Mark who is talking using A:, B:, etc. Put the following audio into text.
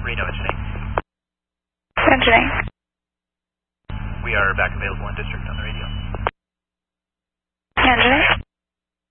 A: Reno, what's your name?
B: What's your name?
A: We are back available in district on the radio.